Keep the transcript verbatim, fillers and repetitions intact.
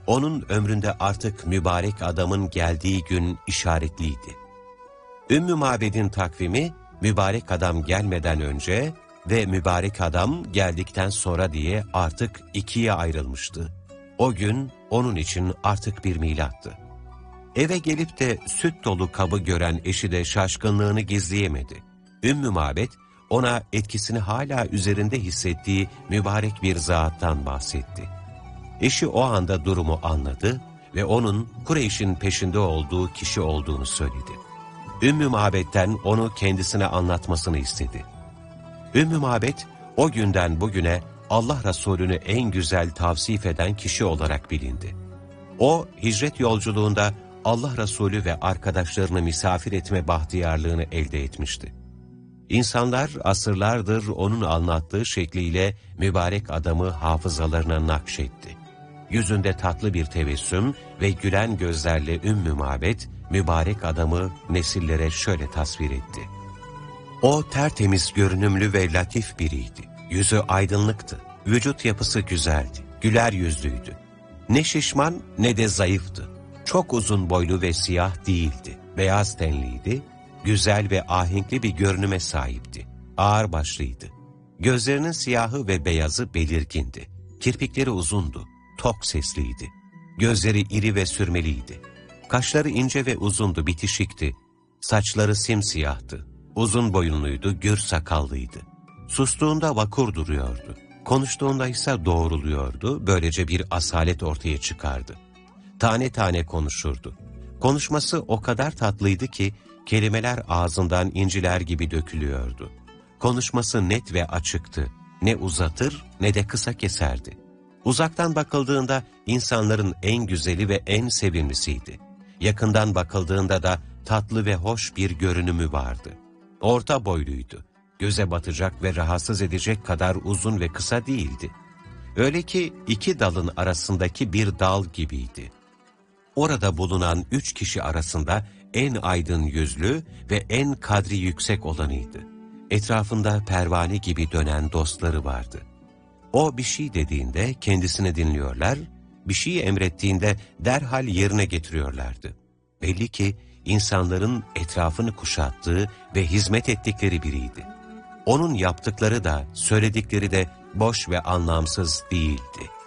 onun ömründe artık mübarek adamın geldiği gün işaretliydi. Ümmü Mabed'in takvimi, mübarek adam gelmeden önce ve mübarek adam geldikten sonra diye artık ikiye ayrılmıştı. O gün onun için artık bir milattı. Eve gelip de süt dolu kabı gören eşi de şaşkınlığını gizleyemedi. Ümmü Mabed, ona etkisini hala üzerinde hissettiği mübarek bir zattan bahsetti. Eşi o anda durumu anladı ve onun Kureyş'in peşinde olduğu kişi olduğunu söyledi. Ümmü Mabed'den onu kendisine anlatmasını istedi. Ümmü Mabed, o günden bugüne Allah Resulü'nü en güzel tavsif eden kişi olarak bilindi. O, hicret yolculuğunda Allah Resulü ve arkadaşlarını misafir etme bahtiyarlığını elde etmişti. İnsanlar asırlardır onun anlattığı şekliyle mübarek adamı hafızalarına nakşetti. Yüzünde tatlı bir tebessüm ve gülen gözlerle Ümmü Mabed, mübarek adamı nesillere şöyle tasvir etti. O tertemiz görünümlü ve latif biriydi. Yüzü aydınlıktı, vücut yapısı güzeldi, güler yüzlüydü. Ne şişman ne de zayıftı. Çok uzun boylu ve siyah değildi, beyaz tenliydi, güzel ve ahenkli bir görünüme sahipti. Ağır başlıydı. Gözlerinin siyahı ve beyazı belirgindi. Kirpikleri uzundu, tok sesliydi. Gözleri iri ve sürmeliydi. Kaşları ince ve uzundu, bitişikti. Saçları simsiyahtı. Uzun boyunluydu, gür sakallıydı. Sustuğunda vakur duruyordu. Konuştuğunda ise doğruluyordu, böylece bir asalet ortaya çıkardı. Tane tane konuşurdu. Konuşması o kadar tatlıydı ki, kelimeler ağzından inciler gibi dökülüyordu. Konuşması net ve açıktı. Ne uzatır ne de kısa keserdi. Uzaktan bakıldığında insanların en güzeli ve en sevimlisiydi. Yakından bakıldığında da tatlı ve hoş bir görünümü vardı. Orta boyluydu. Göze batacak ve rahatsız edecek kadar uzun ve kısa değildi. Öyle ki iki dalın arasındaki bir dal gibiydi. Orada bulunan üç kişi arasında en aydın yüzlü ve en kadri yüksek olanıydı. Etrafında pervane gibi dönen dostları vardı. O bir şey dediğinde kendisini dinliyorlar, bir şeyi emrettiğinde derhal yerine getiriyorlardı. Belli ki insanların etrafını kuşattığı ve hizmet ettikleri biriydi. Onun yaptıkları da söyledikleri de boş ve anlamsız değildi.